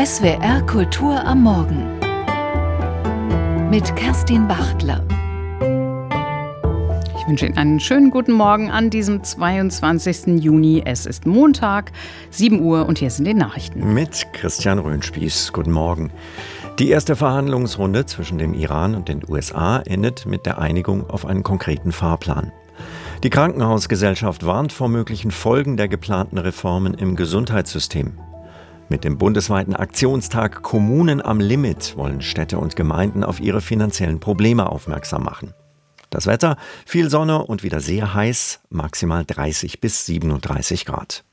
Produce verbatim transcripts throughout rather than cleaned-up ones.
S W R Kultur am Morgen mit Kerstin Bachtler. Ich wünsche Ihnen einen schönen guten Morgen an diesem zweiundzwanzigsten Juni. Es ist Montag, sieben Uhr und hier sind die Nachrichten. Mit Christian Röhnspieß. Guten Morgen. Die erste Verhandlungsrunde zwischen dem Iran und den U S A endet mit der Einigung auf einen konkreten Fahrplan. Die Krankenhausgesellschaft warnt vor möglichen Folgen der geplanten Reformen im Gesundheitssystem. Mit dem bundesweiten Aktionstag Kommunen am Limit wollen Städte und Gemeinden auf ihre finanziellen Probleme aufmerksam machen. Das Wetter, viel Sonne und wieder sehr heiß, maximal dreißig bis siebenunddreißig Grad.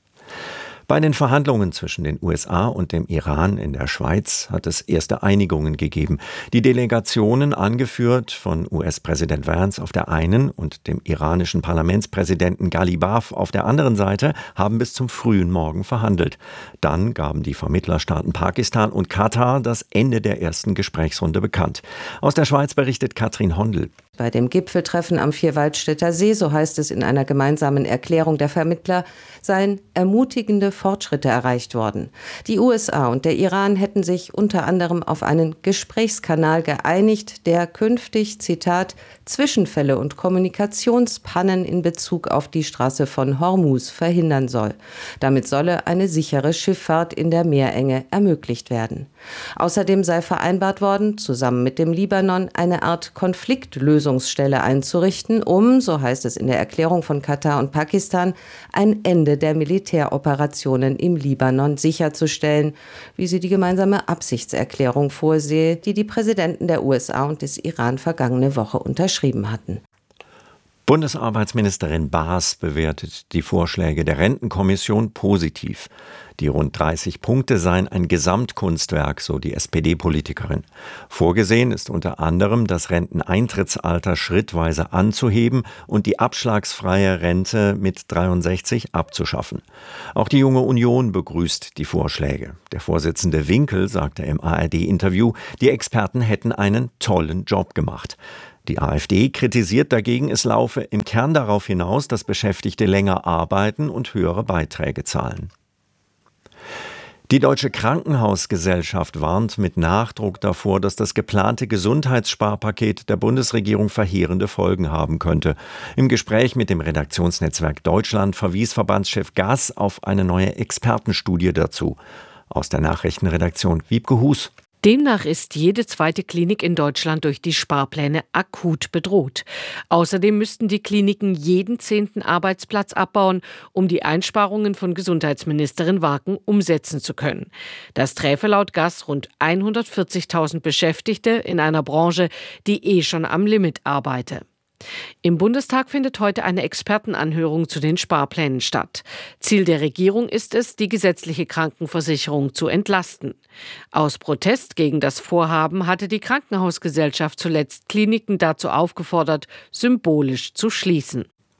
Bei den Verhandlungen zwischen den U S A und dem Iran in der Schweiz hat es erste Einigungen gegeben. Die Delegationen, angeführt von U S-Präsident Vance auf der einen und dem iranischen Parlamentspräsidenten Ghalibaf auf der anderen Seite, haben bis zum frühen Morgen verhandelt. Dann gaben die Vermittlerstaaten Pakistan und Katar das Ende der ersten Gesprächsrunde bekannt. Aus der Schweiz berichtet Katrin Hondel. Bei dem Gipfeltreffen am Vierwaldstätter See, so heißt es in einer gemeinsamen Erklärung der Vermittler, seien ermutigende Fortschritte erreicht worden. Die U S A und der Iran hätten sich unter anderem auf einen Gesprächskanal geeinigt, der künftig, Zitat, Zwischenfälle und Kommunikationspannen in Bezug auf die Straße von Hormuz verhindern soll. Damit solle eine sichere Schifffahrt in der Meerenge ermöglicht werden. Außerdem sei vereinbart worden, zusammen mit dem Libanon eine Art Konfliktlösungsstelle einzurichten, um, so heißt es in der Erklärung von Katar und Pakistan, ein Ende der Militäroperationen im Libanon sicherzustellen, wie sie die gemeinsame Absichtserklärung vorsehe, die die Präsidenten der U S A und des Iran vergangene Woche unterschrieben hatten. Bundesarbeitsministerin Baas bewertet die Vorschläge der Rentenkommission positiv. Die rund dreißig Punkte seien ein Gesamtkunstwerk, so die S P D-Politikerin. Vorgesehen ist unter anderem, das Renteneintrittsalter schrittweise anzuheben und die abschlagsfreie Rente mit dreiundsechzig abzuschaffen. Auch die Junge Union begrüßt die Vorschläge. Der Vorsitzende Winkel sagte im A R D-Interview, die Experten hätten einen tollen Job gemacht. Die AfD kritisiert dagegen, es laufe im Kern darauf hinaus, dass Beschäftigte länger arbeiten und höhere Beiträge zahlen. Die Deutsche Krankenhausgesellschaft warnt mit Nachdruck davor, dass das geplante Gesundheitssparpaket der Bundesregierung verheerende Folgen haben könnte. Im Gespräch mit dem Redaktionsnetzwerk Deutschland verwies Verbandschef Gass auf eine neue Expertenstudie dazu. Aus der Nachrichtenredaktion Wiebke Hus. Demnach ist jede zweite Klinik in Deutschland durch die Sparpläne akut bedroht. Außerdem müssten die Kliniken jeden zehnten Arbeitsplatz abbauen, um die Einsparungen von Gesundheitsministerin Waken umsetzen zu können. Das träfe laut Gass rund hundertvierzigtausend Beschäftigte in einer Branche, die eh schon am Limit arbeite. Im Bundestag findet heute eine Expertenanhörung zu den Sparplänen statt. Ziel der Regierung ist es, die gesetzliche Krankenversicherung zu entlasten. Aus Protest gegen das Vorhaben hatte die Krankenhausgesellschaft zuletzt Kliniken dazu aufgefordert, symbolisch zu schließen.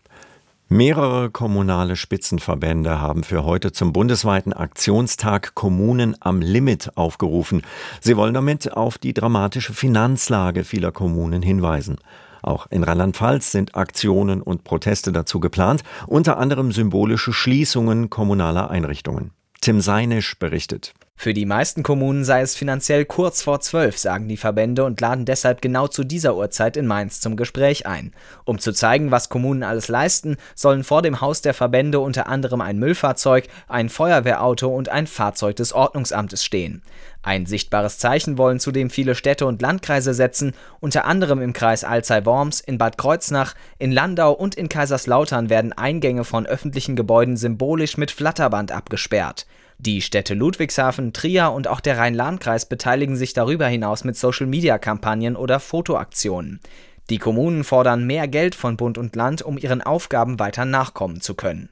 Mehrere kommunale Spitzenverbände haben für heute zum bundesweiten Aktionstag Kommunen am Limit aufgerufen. Sie wollen damit auf die dramatische Finanzlage vieler Kommunen hinweisen. Auch in Rheinland-Pfalz sind Aktionen und Proteste dazu geplant, unter anderem symbolische Schließungen kommunaler Einrichtungen. Tim Seinisch berichtet. Für die meisten Kommunen sei es finanziell kurz vor zwölf, sagen die Verbände und laden deshalb genau zu dieser Uhrzeit in Mainz zum Gespräch ein. Um zu zeigen, was Kommunen alles leisten, sollen vor dem Haus der Verbände unter anderem ein Müllfahrzeug, ein Feuerwehrauto und ein Fahrzeug des Ordnungsamtes stehen. Ein sichtbares Zeichen wollen zudem viele Städte und Landkreise setzen, unter anderem im Kreis Alzey-Worms, in Bad Kreuznach, in Landau und in Kaiserslautern werden Eingänge von öffentlichen Gebäuden symbolisch mit Flatterband abgesperrt. Die Städte Ludwigshafen, Trier und auch der Rhein-Lahn-Kreis beteiligen sich darüber hinaus mit Social-Media-Kampagnen oder Fotoaktionen. Die Kommunen fordern mehr Geld von Bund und Land, um ihren Aufgaben weiter nachkommen zu können.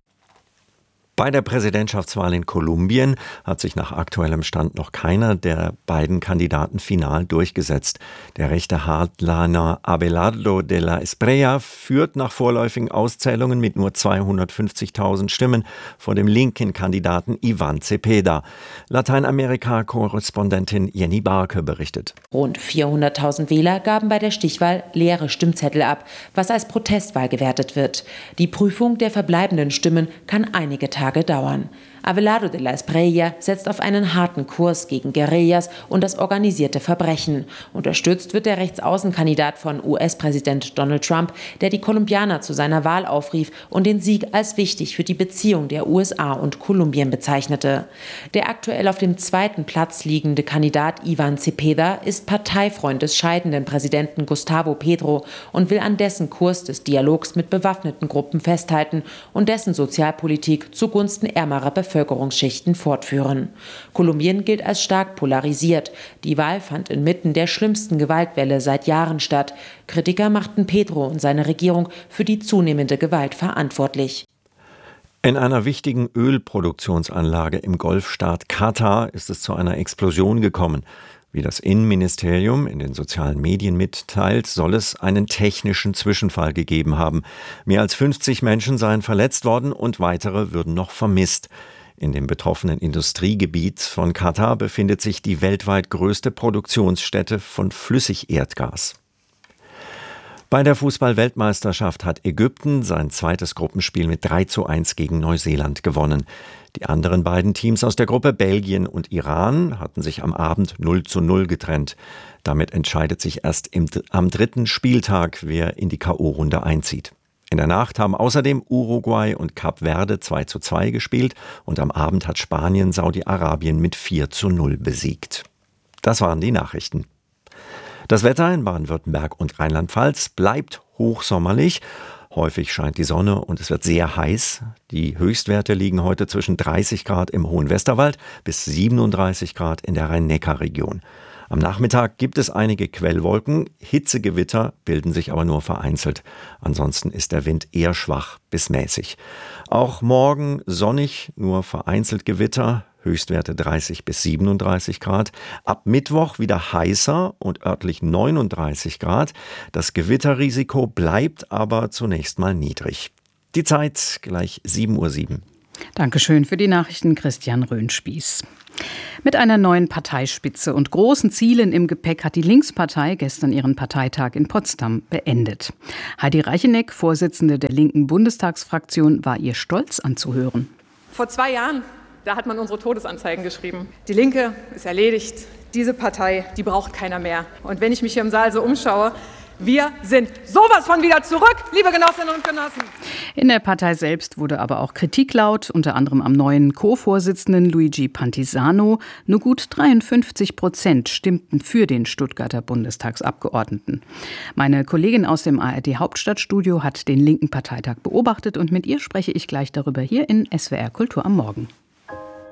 Bei der Präsidentschaftswahl in Kolumbien hat sich nach aktuellem Stand noch keiner der beiden Kandidaten final durchgesetzt. Der rechte Hardliner Abelardo de la Espriella führt nach vorläufigen Auszählungen mit nur zweihundertfünfzigtausend Stimmen vor dem linken Kandidaten Ivan Cepeda. Lateinamerika-Korrespondentin Jenny Barke berichtet. Rund vierhunderttausend Wähler gaben bei der Stichwahl leere Stimmzettel ab, was als Protestwahl gewertet wird. Die Prüfung der verbleibenden Stimmen kann einige Tage dauern. Abelardo de la Espriella setzt auf einen harten Kurs gegen Guerillas und das organisierte Verbrechen. Unterstützt wird der Rechtsaußenkandidat von U S-Präsident Donald Trump, der die Kolumbianer zu seiner Wahl aufrief und den Sieg als wichtig für die Beziehung der U S A und Kolumbien bezeichnete. Der aktuell auf dem zweiten Platz liegende Kandidat Ivan Cepeda ist Parteifreund des scheidenden Präsidenten Gustavo Petro und will an dessen Kurs des Dialogs mit bewaffneten Gruppen festhalten und dessen Sozialpolitik zugunsten ärmerer Bevölkerungsschichten fortführen. Kolumbien gilt als stark polarisiert. Die Wahl fand inmitten der schlimmsten Gewaltwelle seit Jahren statt. Kritiker machten Petro und seine Regierung für die zunehmende Gewalt verantwortlich. In einer wichtigen Ölproduktionsanlage im Golfstaat Katar ist es zu einer Explosion gekommen. Wie das Innenministerium in den sozialen Medien mitteilt, soll es einen technischen Zwischenfall gegeben haben. Mehr als fünfzig Menschen seien verletzt worden und weitere würden noch vermisst. In dem betroffenen Industriegebiet von Katar befindet sich die weltweit größte Produktionsstätte von Flüssigerdgas. Bei der Fußball-Weltmeisterschaft hat Ägypten sein zweites Gruppenspiel mit drei zu eins gegen Neuseeland gewonnen. Die anderen beiden Teams aus der Gruppe, Belgien und Iran, hatten sich am Abend null zu null getrennt. Damit entscheidet sich erst im, am dritten Spieltag, wer in die K O-Runde einzieht. In der Nacht haben außerdem Uruguay und Kap Verde zwei zu zwei gespielt und am Abend hat Spanien Saudi-Arabien mit vier zu null besiegt. Das waren die Nachrichten. Das Wetter in Baden-Württemberg und Rheinland-Pfalz bleibt hochsommerlich. Häufig scheint die Sonne und es wird sehr heiß. Die Höchstwerte liegen heute zwischen dreißig Grad im Hohen Westerwald bis siebenunddreißig Grad in der Rhein-Neckar-Region. Am Nachmittag gibt es einige Quellwolken. Hitzegewitter bilden sich aber nur vereinzelt. Ansonsten ist der Wind eher schwach bis mäßig. Auch morgen sonnig, nur vereinzelt Gewitter. Höchstwerte dreißig bis siebenunddreißig Grad. Ab Mittwoch wieder heißer und örtlich neununddreißig Grad. Das Gewitterrisiko bleibt aber zunächst mal niedrig. Die Zeit gleich sieben Uhr sieben. Dankeschön für die Nachrichten, Christian Röhnspieß. Mit einer neuen Parteispitze und großen Zielen im Gepäck hat die Linkspartei gestern ihren Parteitag in Potsdam beendet. Heidi Reicheneck, Vorsitzende der linken Bundestagsfraktion, war ihr stolz anzuhören. Vor zwei Jahren, da hat man unsere Todesanzeigen geschrieben. Die Linke ist erledigt. Diese Partei, die braucht keiner mehr. Und wenn ich mich hier im Saal so umschaue, wir sind sowas von wieder zurück, liebe Genossinnen und Genossen. In der Partei selbst wurde aber auch Kritik laut, unter anderem am neuen Co-Vorsitzenden Luigi Pantisano. Nur gut dreiundfünfzig Prozent stimmten für den Stuttgarter Bundestagsabgeordneten. Meine Kollegin aus dem A R D-Hauptstadtstudio hat den linken Parteitag beobachtet und mit ihr spreche ich gleich darüber hier in S W R Kultur am Morgen.